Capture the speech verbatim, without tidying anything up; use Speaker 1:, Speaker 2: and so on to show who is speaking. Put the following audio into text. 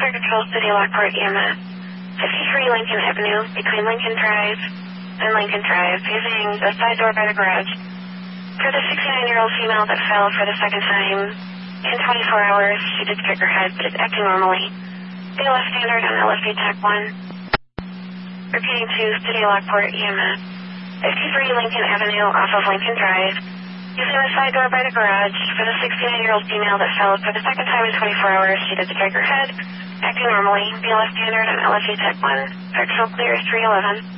Speaker 1: Fire Control City Lockport E M S. fifty-three Lincoln Avenue, between Lincoln Drive and Lincoln Drive, using the side door by the garage. For the sixty-nine-year-old female that fell for the second time, in twenty-four hours, she did kick her head, but is acting normally. B L S standard on L S V Tech one. Repeating to City Lockport E M S. fifty-three Lincoln Avenue, off of Lincoln Drive, using the side door by the garage. For the sixty-nine-year-old female that fell for the second time in twenty-four hours, she did kick her head, acting normally. B L S standard on L S V Tech one. Actual clear is three eleven.